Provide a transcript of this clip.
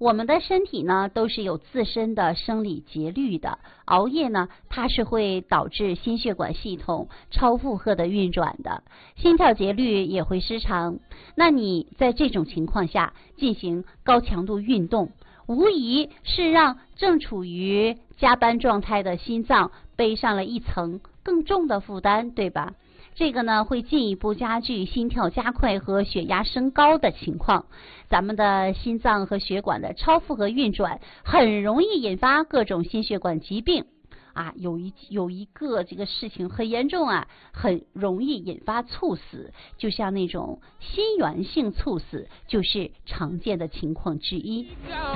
我们的身体呢都是有自身的生理节律的，熬夜呢它是会导致心血管系统超负荷的运转的，心跳节律也会失常。那你在这种情况下进行高强度运动，无疑是让正处于加班状态的心脏背上了一层更重的负担，对吧？这个呢会进一步加剧心跳加快和血压升高的情况，咱们的心脏和血管的超负荷运转很容易引发各种心血管疾病啊，有一个这个事情很严重啊，很容易引发猝死，就像那种心源性猝死就是常见的情况之一。